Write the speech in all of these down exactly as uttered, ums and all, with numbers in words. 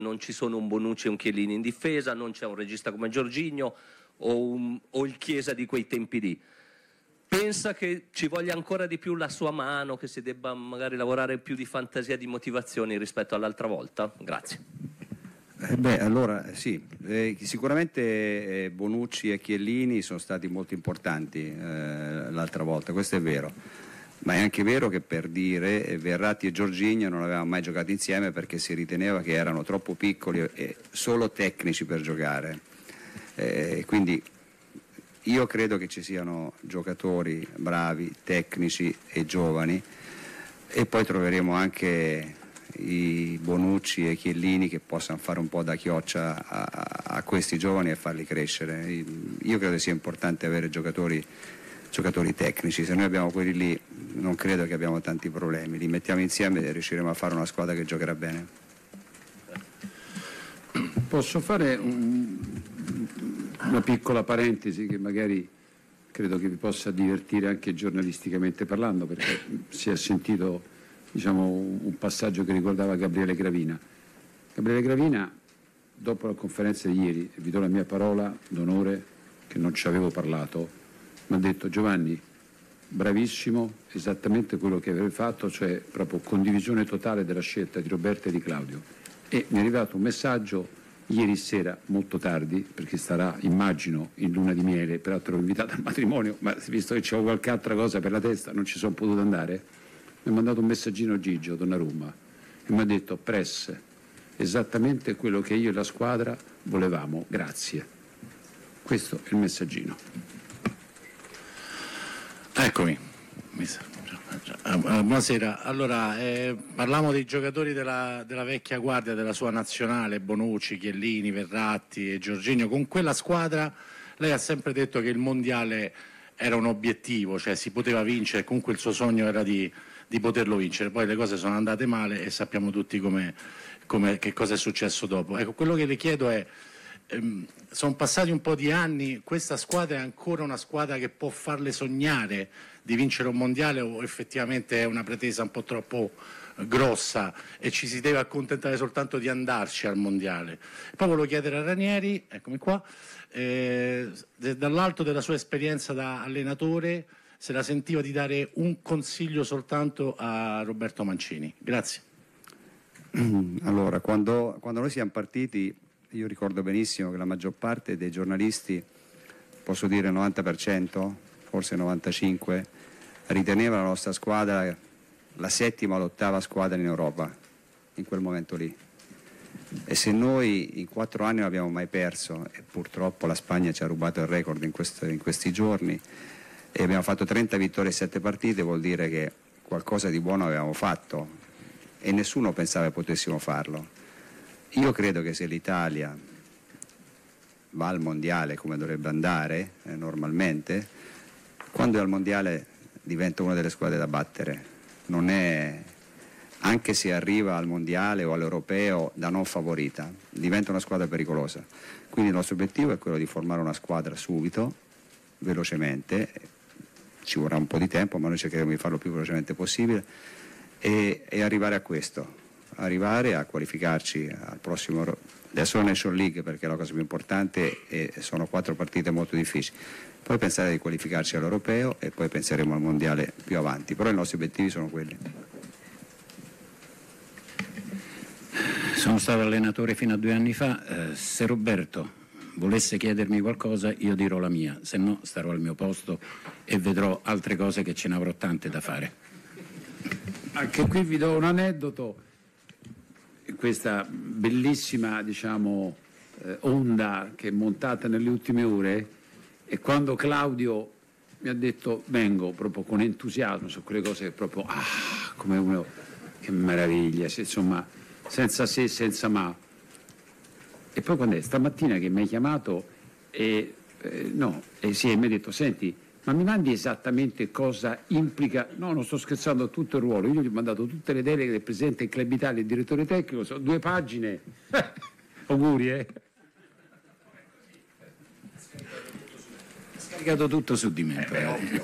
non ci sono un Bonucci e un Chiellini in difesa, non c'è un regista come Jorginho o, un, o il Chiesa di quei tempi lì. Pensa che ci voglia ancora di più la sua mano, che si debba magari lavorare più di fantasia, di motivazioni rispetto all'altra volta? Grazie. Eh beh, allora sì, eh, sicuramente eh, Bonucci e Chiellini sono stati molto importanti eh, l'altra volta, questo è vero, ma è anche vero che, per dire, eh, Verratti e Jorginho non avevano mai giocato insieme perché si riteneva che erano troppo piccoli e solo tecnici per giocare, eh, quindi io credo che ci siano giocatori bravi, tecnici e giovani, e poi troveremo anche i Bonucci e Chiellini che possano fare un po' da chioccia a, a questi giovani e farli crescere. Io credo sia importante avere giocatori, giocatori tecnici, se noi abbiamo quelli lì non credo che abbiamo tanti problemi, li mettiamo insieme e riusciremo a fare una squadra che giocherà bene. Posso fare un, una piccola parentesi che magari credo che vi possa divertire anche giornalisticamente parlando, perché si è sentito, diciamo, un passaggio che riguardava Gabriele Gravina. Gabriele Gravina, dopo la conferenza di ieri, e vi do la mia parola d'onore che non ci avevo parlato, mi ha detto: Giovanni, bravissimo, esattamente quello che avevi fatto, cioè proprio condivisione totale della scelta di Roberto e di Claudio. E mi è arrivato un messaggio ieri sera, molto tardi, perché starà, immagino, in luna di miele, peraltro l'ho invitato al matrimonio, ma visto che c'avevo qualche altra cosa per la testa non ci sono potuto andare. Mi ha mandato un messaggino Gigio Donnarumma e mi ha detto: press, esattamente quello che io e la squadra volevamo, grazie. Questo è il messaggino. Eccomi. Buonasera. Allora, eh, parliamo dei giocatori della, della vecchia guardia della sua nazionale, Bonucci, Chiellini, Verratti e Jorginho. Con quella squadra lei ha sempre detto che il mondiale era un obiettivo, cioè si poteva vincere, comunque il suo sogno era di di poterlo vincere. Poi le cose sono andate male e sappiamo tutti come, come, che cosa è successo dopo. Ecco, quello che le chiedo è, ehm, sono passati un po' di anni, questa squadra è ancora una squadra che può farle sognare di vincere un mondiale, o effettivamente è una pretesa un po' troppo grossa e ci si deve accontentare soltanto di andarci al mondiale? Poi volevo chiedere a Ranieri, eccomi qua, eh, dall'alto della sua esperienza da allenatore, se la sentiva di dare un consiglio soltanto a Roberto Mancini. Grazie. Allora, quando, quando noi siamo partiti, io ricordo benissimo che la maggior parte dei giornalisti, posso dire il novanta per cento, forse il novantacinque per cento, riteneva la nostra squadra la settima o l'ottava squadra in Europa, in quel momento lì. E se noi in quattro anni non abbiamo mai perso, e purtroppo la Spagna ci ha rubato il record in, questo, in questi giorni, e abbiamo fatto trenta vittorie e sette partite, vuol dire che qualcosa di buono avevamo fatto e nessuno pensava che potessimo farlo. Io credo che se l'Italia va al mondiale come dovrebbe andare eh, normalmente, quando è al mondiale diventa una delle squadre da battere, non è, anche se arriva al mondiale o all'europeo da non favorita, diventa una squadra pericolosa. Quindi il nostro obiettivo è quello di formare una squadra subito, velocemente. Ci vorrà un po' di tempo, ma noi cercheremo di farlo il più velocemente possibile e, e arrivare a questo, arrivare a qualificarci al prossimo, adesso la Nation League perché è la cosa più importante e sono quattro partite molto difficili, poi pensare di qualificarci all'europeo e poi penseremo al mondiale più avanti, però i nostri obiettivi sono quelli. Sono stato allenatore fino a due anni fa, eh, se Roberto volesse chiedermi qualcosa io dirò la mia, se no starò al mio posto e vedrò altre cose che ce ne avrò tante da fare. Anche qui vi do un aneddoto, questa bellissima, diciamo, eh, onda che è montata nelle ultime ore, e quando Claudio mi ha detto vengo proprio con entusiasmo su quelle cose che proprio ah, come uno, che meraviglia, se, insomma, senza se, senza ma. E poi quando è stamattina che mi hai chiamato e eh, no, e sì, e mi ha detto senti, ma mi mandi esattamente cosa implica? No, non sto scherzando, tutto il ruolo. Io gli ho mandato tutte le deleghe del presidente del Club Italia e il direttore tecnico, sono due pagine. Auguri, eh. Scaricato tutto su di me. Eh, ovvio.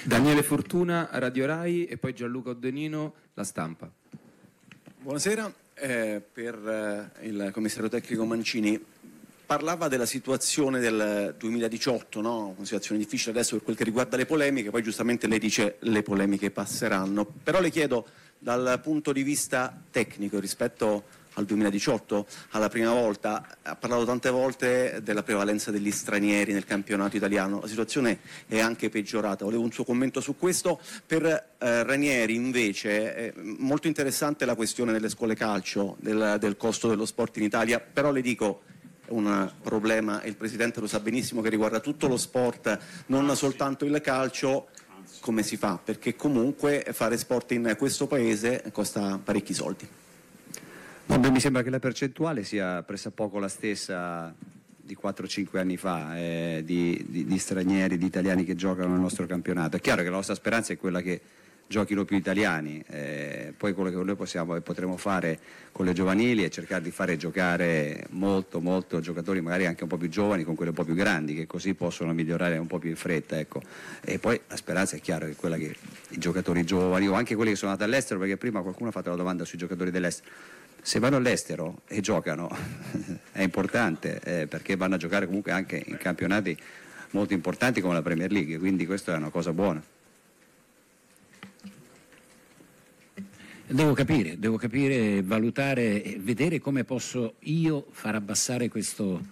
Daniele Fortuna, Radio Rai, e poi Gianluca Oddenino, La Stampa. Buonasera. eh, per eh, il commissario tecnico Mancini. Parlava della situazione del duemiladiciotto, no? Una situazione difficile adesso per quel che riguarda le polemiche, poi giustamente lei dice le polemiche passeranno, però le chiedo dal punto di vista tecnico rispetto al duemiladiciotto, alla prima volta, ha parlato tante volte della prevalenza degli stranieri nel campionato italiano, la situazione è anche peggiorata, volevo un suo commento su questo. Per eh, Ranieri invece è molto interessante la questione delle scuole calcio, del, del costo dello sport in Italia, però le dico è un problema, e il Presidente lo sa benissimo, che riguarda tutto lo sport, non soltanto il calcio. Come si fa? Perché comunque fare sport in questo Paese costa parecchi soldi. No, beh, mi sembra che la percentuale sia pressappoco la stessa di quattro cinque anni fa, eh, di, di, di stranieri, di italiani che giocano nel nostro campionato. È chiaro che la nostra speranza è quella che giochino più italiani, eh, poi quello che noi possiamo e potremo fare con le giovanili è cercare di fare giocare molto molto giocatori magari anche un po' più giovani con quelli un po' più grandi, che così possono migliorare un po' più in fretta, ecco. E poi la speranza è chiaro che è quella che i giocatori giovani o anche quelli che sono andati all'estero, perché prima qualcuno ha fatto la domanda sui giocatori dell'estero, se vanno all'estero e giocano è importante, eh, perché vanno a giocare comunque anche in campionati molto importanti come la Premier League, quindi questa è una cosa buona. Devo capire, devo capire, valutare e vedere come posso io far abbassare questo,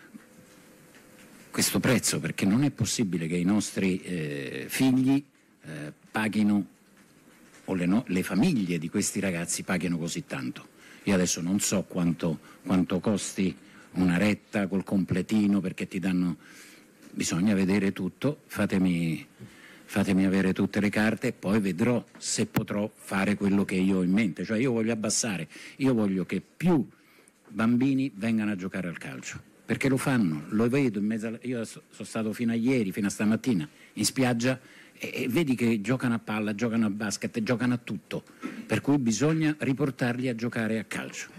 questo prezzo, perché non è possibile che i nostri eh, figli eh, paghino, o le, no, le famiglie di questi ragazzi paghino così tanto. Io adesso non so quanto, quanto costi una retta col completino, perché ti danno, bisogna vedere tutto, fatemi, fatemi avere tutte le carte e poi vedrò se potrò fare quello che io ho in mente. Cioè io voglio abbassare, io voglio che più bambini vengano a giocare al calcio, perché lo fanno, lo vedo in mezzo a, io sono stato fino a ieri, fino a stamattina in spiaggia e, e vedi che giocano a palla, giocano a basket, giocano a tutto, per cui bisogna riportarli a giocare a calcio.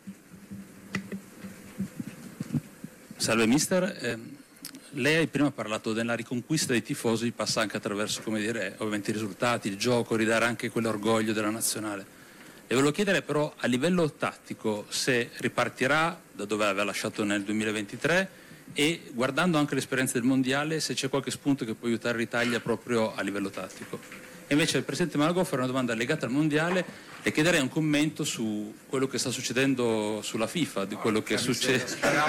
Salve mister, eh, lei prima ha parlato della riconquista dei tifosi, passa anche attraverso, come dire, ovviamente i risultati, il gioco, ridare anche quell'orgoglio della nazionale. Le volevo chiedere però a livello tattico se ripartirà da dove aveva lasciato nel duemilaventitré e guardando anche l'esperienza del mondiale se c'è qualche spunto che può aiutare l'Italia proprio a livello tattico. E invece il Presidente Malagoffa era una domanda legata al mondiale e chiederei un commento su quello che sta succedendo sulla FIFA, di quello che succede.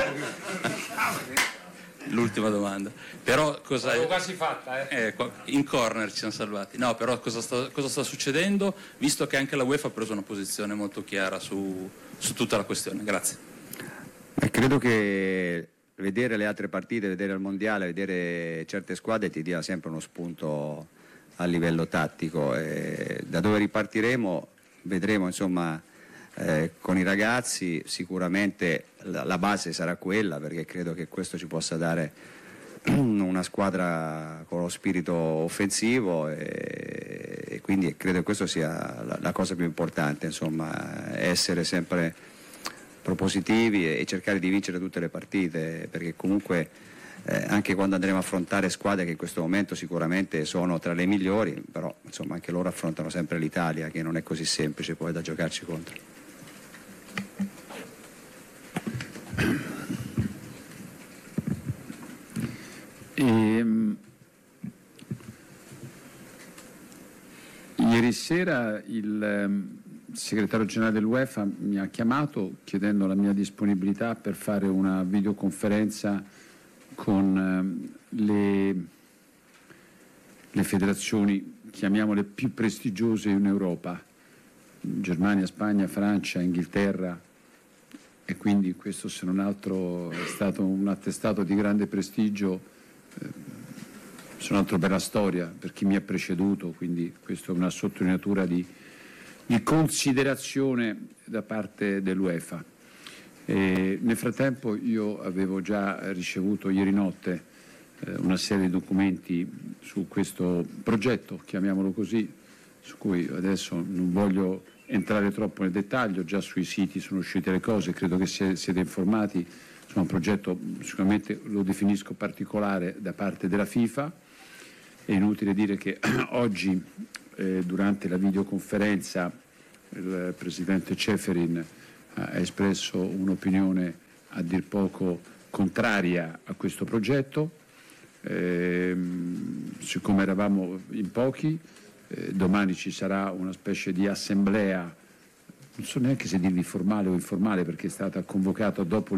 L'ultima domanda. Però cosa l'avevo quasi fatta, eh. eh, in corner ci siamo salvati. No, però cosa sta, cosa sta succedendo, visto che anche la UEFA ha preso una posizione molto chiara su, su tutta la questione. Grazie. Eh, credo che vedere le altre partite, vedere il mondiale, vedere certe squadre ti dia sempre uno spunto a livello tattico. E da dove ripartiremo vedremo, insomma, eh, con i ragazzi sicuramente la, la base sarà quella, perché credo che questo ci possa dare una squadra con lo spirito offensivo e, e quindi credo che questo sia la, la cosa più importante, insomma, essere sempre propositivi e, e cercare di vincere tutte le partite, perché comunque eh, anche quando andremo a affrontare squadre che in questo momento sicuramente sono tra le migliori, però insomma anche loro affrontano sempre l'Italia, che non è così semplice poi da giocarci contro. Ehm, ieri sera il ehm, segretario generale dell'UEFA mi ha chiamato chiedendo la mia disponibilità per fare una videoconferenza con ehm, le, le federazioni, chiamiamole più prestigiose in Europa, Germania, Spagna, Francia, Inghilterra, e quindi questo se non altro è stato un attestato di grande prestigio, eh, se non altro per la storia, per chi mi ha preceduto, quindi questa è una sottolineatura di, di considerazione da parte dell'UEFA. E nel frattempo io avevo già ricevuto ieri notte eh, una serie di documenti su questo progetto, chiamiamolo così, su cui adesso non voglio entrare troppo nel dettaglio, già sui siti sono uscite le cose, credo che siete informati, insomma un progetto sicuramente lo definisco particolare da parte della FIFA. È inutile dire che oggi eh, durante la videoconferenza il Presidente Ceferin ha espresso un'opinione a dir poco contraria a questo progetto. Eh, siccome eravamo in pochi, eh, domani ci sarà una specie di assemblea, non so neanche se dirvi formale o informale, perché è stata convocata dopo